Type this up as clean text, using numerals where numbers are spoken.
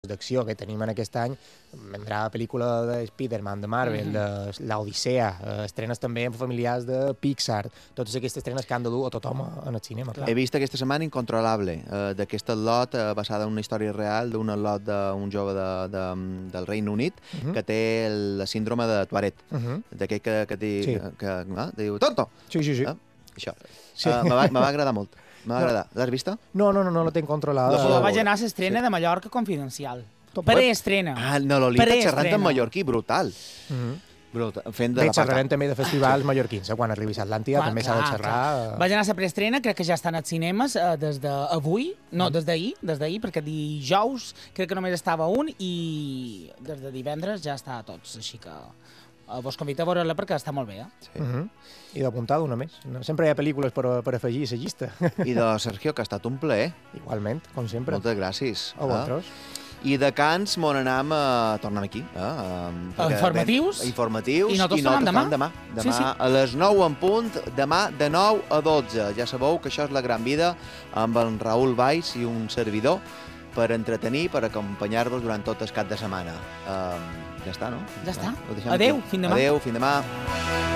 d'acció que tenim en aquest any, vendrà la pel·lícula de Spider-Man, de Marvel, de l'Odissea, estrenes també familiars de Pixar, totes aquestes estrenes que han de dur a tothom en el cinema. He vist aquesta setmana Incontrolable, d'aquesta lot basada en una història real d'un lot d'un jove del Regne Unit que té la síndrome de Tourette, d'aquell que diu tonto. Sí. Això. Me va agradar molt. L'has vista? No la tenc controlada. Jo vaig anar a l'estrena de Mallorca Confidencial. Preestrena. No, Lolita xerrant en mallorquí, brutal. Xerrarem també de festivals mallorquins, quan arribis a Atlàntida també s'ha de xerrar. Vaig anar a la preestrena, crec que ja estan als cinemes des d'avui, no, des d'ahir, perquè dijous crec que només estava un i des de divendres ja està a tots, així que vos convido a veure-la perquè està molt bé. I d'apuntar una més. Sempre hi ha pel·lícules per afegir a la llista. I de Sergio, que ha estat un plaer. Igualment, com sempre. Moltes gràcies. A vosaltres. I de Cants m'on anam tornem aquí. Informatius. Informatius. I nosaltres tornem demà. Demà a les 9 en punt, demà de 9 a 12. Ja sabeu que això és La Gran Vida amb en Raül Valls i un servidor per entretenir, per acompanyar-vos durant tot el cap de setmana. Ja està, no? Ja està. Adéu, fins demà. Adéu, fins demà.